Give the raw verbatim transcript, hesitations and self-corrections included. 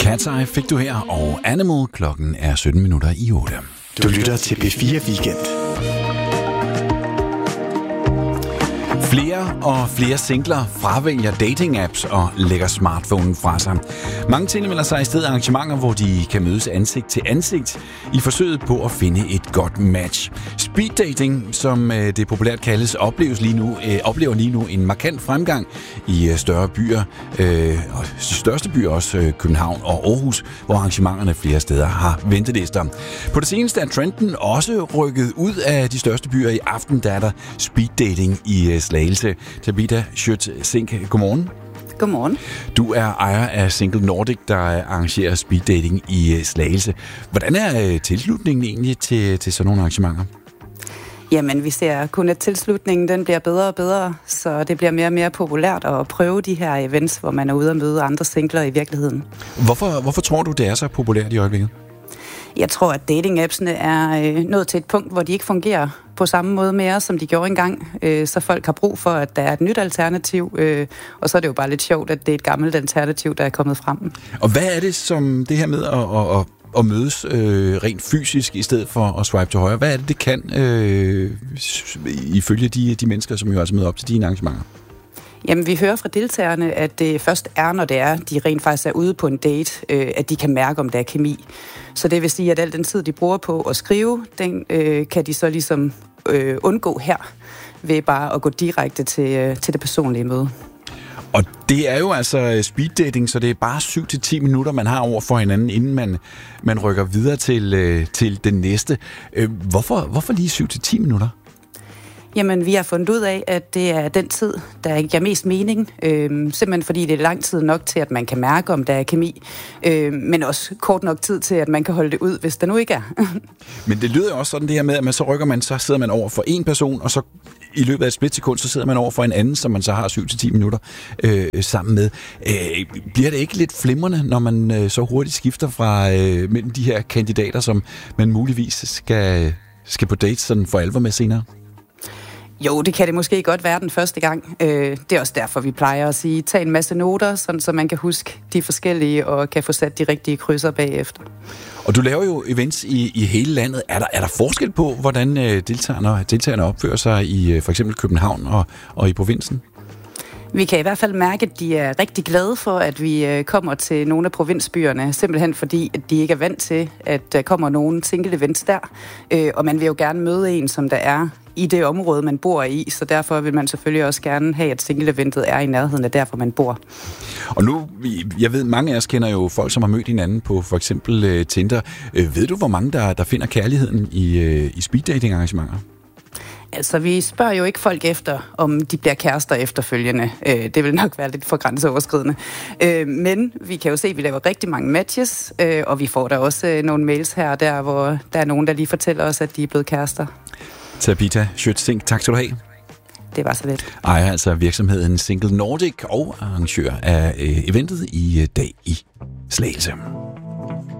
Cat's Eye fik du her, og Animal. Klokken er sytten minutter i otte. Du lytter til P fire Weekend. Flere og flere singler fravælger dating-apps og lægger smartphonen fra sig. Mange tilmelder sig i stedet arrangementer, hvor de kan mødes ansigt til ansigt i forsøget på at finde et godt match. Speed dating, som det populært kaldes, opleves lige nu, øh, oplever lige nu en markant fremgang i større byer, øh, og de største byer også øh, København og Aarhus, hvor arrangementerne flere steder har ventelister. På det seneste er trenden også rykket ud af de største byer. I aften der er der speed dating i øh, Slagelse. Tabitha Schøtz-Zink, godmorgen. Godmorgen. Du er ejer af Single Nordic, der arrangerer speed dating i Slagelse. Hvordan er tilslutningen egentlig til, til sådan nogle arrangementer? Jamen, vi ser kun, at tilslutningen den bliver bedre og bedre, så det bliver mere og mere populært at prøve de her events, hvor man er ude og møde andre singler i virkeligheden. Hvorfor, hvorfor tror du, det er så populært i øjeblikket? Jeg tror, at dating-appsene er øh, nået til et punkt, hvor de ikke fungerer på samme måde mere, som de gjorde engang. Øh, så folk har brug for, at der er et nyt alternativ, øh, og så er det jo bare lidt sjovt, at det er et gammelt alternativ, der er kommet frem. Og hvad er det som det her med at, at, at, at mødes øh, rent fysisk i stedet for at swipe til højre? Hvad er det, det kan øh, ifølge de, de mennesker, som jo altså møder op til dine arrangementer? Jamen, vi hører fra deltagerne, at det først er, når det er, de rent faktisk er ude på en date, øh, at de kan mærke, om der er kemi. Så det vil sige, at al den tid, de bruger på at skrive, den øh, kan de så ligesom øh, undgå her, ved bare at gå direkte til, øh, til det personlige møde. Og det er jo altså speed dating, så det er bare syv til ti minutter, man har over for hinanden, inden man, man rykker videre til, øh, til den næste. Øh, hvorfor, hvorfor lige syv til ti minutter? Jamen, vi har fundet ud af, at det er den tid, der giver mest mening. Øhm, simpelthen fordi det er lang tid nok til, at man kan mærke, om der er kemi. Øhm, men også kort nok tid til, at man kan holde det ud, hvis der nu ikke er. Men det lyder jo også sådan det her med, at man så rykker man, så sidder man over for en person, og så i løbet af et splitsekund, så sidder man over for en anden, som man så har syv til ti minutter øh, sammen med. Øh, bliver det ikke lidt flimrende, når man øh, så hurtigt skifter fra øh, mellem de her kandidater, som man muligvis skal, skal på dates sådan for alvor med senere? Jo, det kan det måske godt være den første gang. Øh, det er også derfor, vi plejer at sige, tag en masse noter, sådan, så man kan huske de forskellige og kan få sat de rigtige krydser bagefter. Og du laver jo events i, i hele landet. Er der, er der forskel på, hvordan øh, deltagerne, deltagerne opfører sig i øh, for eksempel København og, og i provinsen? Vi kan i hvert fald mærke, at de er rigtig glade for, at vi kommer til nogle af provinsbyerne, simpelthen fordi, at de ikke er vant til, at der kommer nogle single events der. Og man vil jo gerne møde en, som der er i det område, man bor i, så derfor vil man selvfølgelig også gerne have, at single-eventet er i nærheden af der, hvor man bor. Og nu, jeg ved, mange af os kender jo folk, som har mødt hinanden på for eksempel uh, Tinder. Uh, ved du, hvor mange, der, der finder kærligheden i, uh, i speed-dating-arrangementer? Altså, vi spørger jo ikke folk efter, om de bliver kærester efterfølgende. Øh, det vil nok være lidt for grænseoverskridende. Øh, men vi kan jo se, at vi laver rigtig mange matches, øh, og vi får da også øh, nogle mails her og der, hvor der er nogen, der lige fortæller os, at de er blevet kærester. Tabitha Schøtz-Zink, tak skal du have. Det var så lidt. Ejer altså virksomheden Single Nordic og arrangør af øh, eventet i dag i Slagelse.